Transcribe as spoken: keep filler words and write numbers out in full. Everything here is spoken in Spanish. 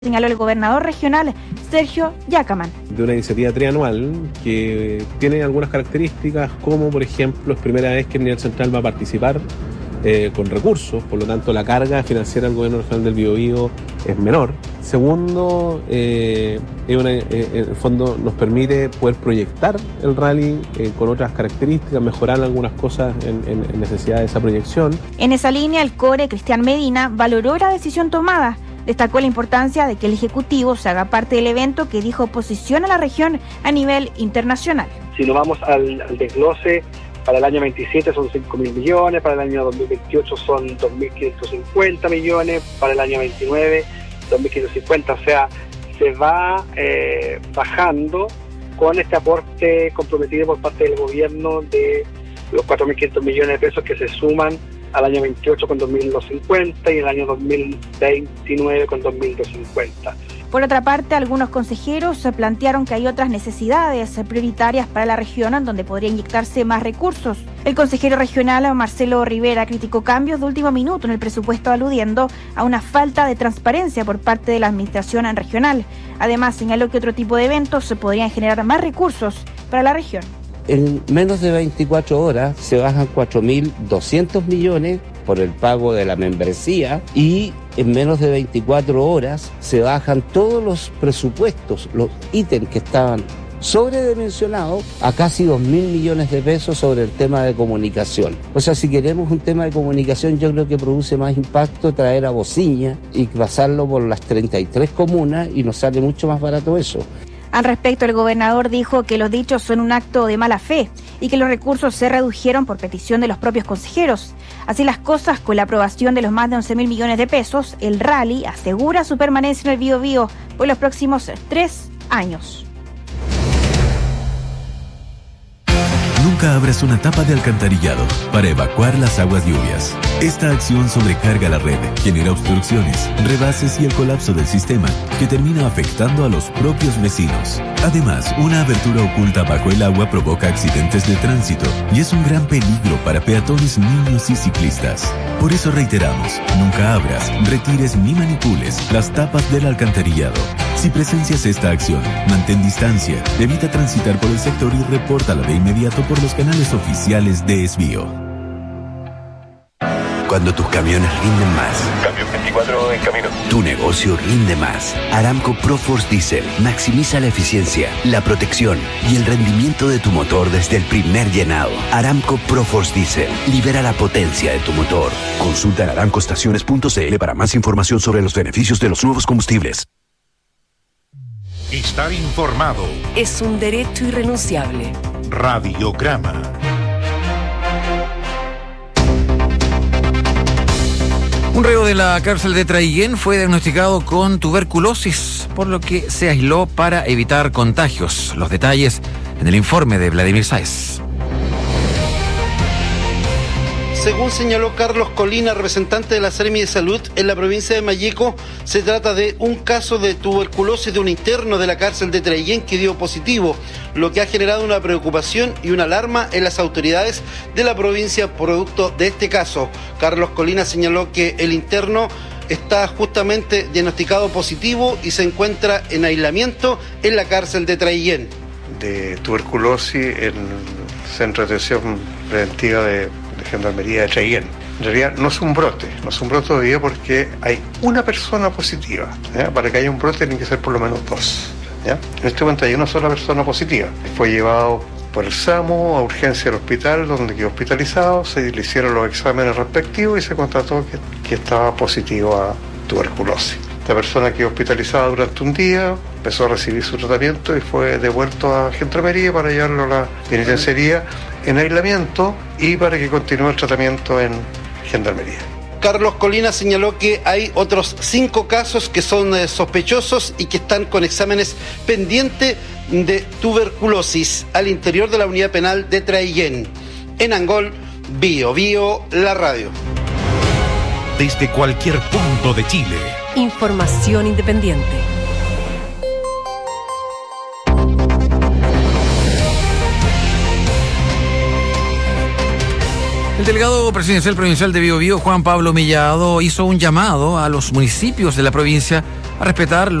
señaló el gobernador regional Sergio Yacamán. De una iniciativa trianual que tiene algunas características, como por ejemplo es primera vez que el nivel central va a participar eh, con recursos, por lo tanto la carga financiera del gobierno regional del Biobío es menor. Segundo, eh, es una, eh, en el fondo nos permite poder proyectar el rally eh, con otras características, mejorar algunas cosas en, en, en necesidad de esa proyección. En esa línea, el core Cristian Medina valoró la decisión tomada. Destacó la importancia de que el Ejecutivo se haga parte del evento que dijo posiciona a la región a nivel internacional. Si nos vamos al, al desglose, para el año veintisiete son cinco mil millones, para el año dos mil veintiocho son dos mil quinientos cincuenta millones, para el año veintinueve dos mil quinientos cincuenta, o sea, se va eh, bajando con este aporte comprometido por parte del gobierno de los cuatro mil quinientos millones de pesos que se suman al año veintiocho con dos mil doscientos cincuenta y el año dos mil veintinueve con dos mil doscientos cincuenta. Por otra parte, algunos consejeros se plantearon que hay otras necesidades prioritarias para la región en donde podría inyectarse más recursos. El consejero regional Marcelo Rivera criticó cambios de último minuto en el presupuesto, aludiendo a una falta de transparencia por parte de la administración regional. Además, señaló que otro tipo de eventos se podrían generar más recursos para la región. En menos de veinticuatro horas se bajan cuatro mil doscientos millones por el pago de la membresía y en menos de veinticuatro horas se bajan todos los presupuestos, los ítems que estaban sobredimensionados a casi dos mil millones de pesos sobre el tema de comunicación. O sea, si queremos un tema de comunicación, yo creo que produce más impacto traer a Bociña y pasarlo por las treinta y tres comunas y nos sale mucho más barato eso. Al respecto, el gobernador dijo que los dichos son un acto de mala fe y que los recursos se redujeron por petición de los propios consejeros. Así las cosas, con la aprobación de los más de once mil millones de pesos, el rally asegura su permanencia en el Biobío por los próximos tres años. Nunca abras una tapa de alcantarillado para evacuar las aguas lluvias. Esta acción sobrecarga la red, genera obstrucciones, rebases y el colapso del sistema, que termina afectando a los propios vecinos. Además, una abertura oculta bajo el agua provoca accidentes de tránsito y es un gran peligro para peatones, niños y ciclistas. Por eso reiteramos, nunca abras, retires ni manipules las tapas del alcantarillado. Si presencias esta acción, mantén distancia, evita transitar por el sector y repórtala de inmediato por los canales oficiales de Esbio. Cuando tus camiones rinden más. Camión veinticuatro en camino. Tu negocio rinde más. Aramco ProForce Diesel maximiza la eficiencia, la protección y el rendimiento de tu motor desde el primer llenado. Aramco ProForce Diesel libera la potencia de tu motor. Consulta en aramco estaciones punto c l para más información sobre los beneficios de los nuevos combustibles. Estar informado es un derecho irrenunciable. Radiograma. Un reo de la cárcel de Traiguén fue diagnosticado con tuberculosis, por lo que se aisló para evitar contagios. Los detalles en el informe de Vladimir Sáez. Según señaló Carlos Colina, representante de la Seremi de Salud en la provincia de Malleco, se trata de un caso de tuberculosis de un interno de la cárcel de Traiguén que dio positivo, lo que ha generado una preocupación y una alarma en las autoridades de la provincia producto de este caso. Carlos Colina señaló que el interno está justamente diagnosticado positivo y se encuentra en aislamiento en la cárcel de Traiguén. De tuberculosis en el Centro de Atención Preventiva de de Gendarmería de Traiguén. En realidad no es un brote, no es un brote todavía porque hay una persona positiva. ¿Ya? Para que haya un brote tienen que ser por lo menos dos. ¿Ya? En este momento hay una sola persona positiva. Fue llevado por el SAMU a urgencia del hospital, donde quedó hospitalizado, se le hicieron los exámenes respectivos y se constató que, que estaba positivo a tuberculosis. Esta persona quedó hospitalizada durante un día, empezó a recibir su tratamiento y fue devuelto a Gendarmería para llevarlo a la penitenciaría en aislamiento y para que continúe el tratamiento en Gendarmería. Carlos Colina señaló que hay otros cinco casos que son eh, sospechosos y que están con exámenes pendientes de tuberculosis al interior de la unidad penal de Traiguén. En Angol, Bio Bio, la radio. Desde cualquier punto de Chile. Información independiente. El delegado presidencial provincial de Biobío, Juan Pablo Mellado, hizo un llamado a los municipios de la provincia a respetar